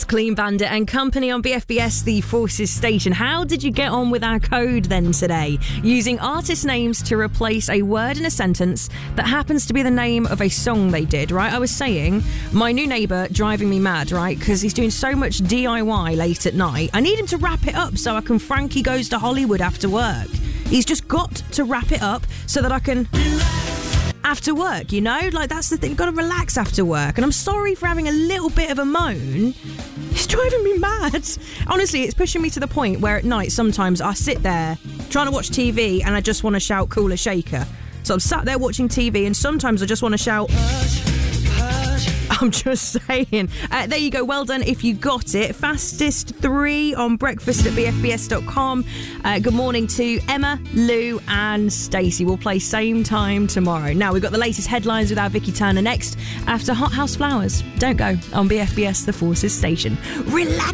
Clean Bandit and Company on BFBS, the Forces station. How did you get on with our code then today? Using artist names to replace a word in a sentence that happens to be the name of a song they did, right? I was saying, my new neighbour driving me mad, right? Because he's doing so much DIY late at night. I need him to wrap it up so I can Frankie Goes to Hollywood after work. He's just got to wrap it up so that I can... after work, you know? Like, that's the thing. You've got to relax after work. And I'm sorry for having a little bit of a moan. It's driving me mad. Honestly, it's pushing me to the point where at night, sometimes I sit there trying to watch TV and I just want to shout Cooler Shaker. So I'm sat there watching TV and sometimes I just want to shout... I'm just saying. There you go. Well done if you got it. Fastest 3 on breakfast at bfbs.com. Good morning to Emma, Lou and Stacey. We'll play same time tomorrow. Now, we've got the latest headlines with our Vicky Turner next after Hot House Flowers. Don't go on BFBS, the Forces station. Relax.